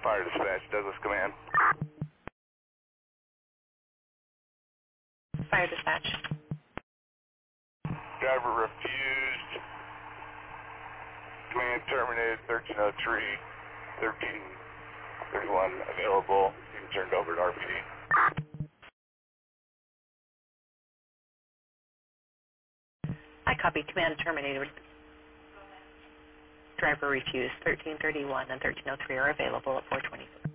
Fire dispatch, Douglas Command. Fire dispatch. Driver refused. Command terminated, 1303, 1331 available. Being turned over to RPD. I copy. Command terminated. Driver refused. 1331 and 1303 are available at 424.